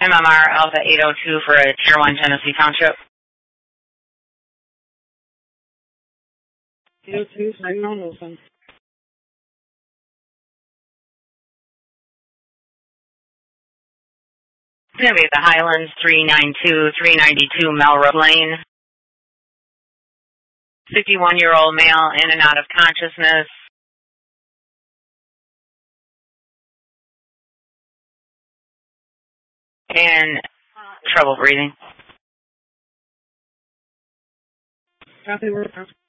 MMR Alpha 802 for a Tier 1 Genesee Township. 802, signal on Wilson. It's going to be at the Highlands 392 Melrose Lane. 51-year-old male in and out of consciousness. And trouble breathing. Copy, we're